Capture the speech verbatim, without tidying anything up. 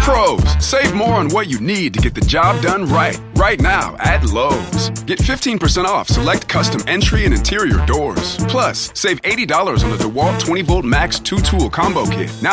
Pros, save more on what you need to get the job done right. Right now at Lowe's. Get fifteen percent off select custom entry and interior doors. Plus, save eighty dollars on the DeWalt twenty volt Max two tool combo kit. Now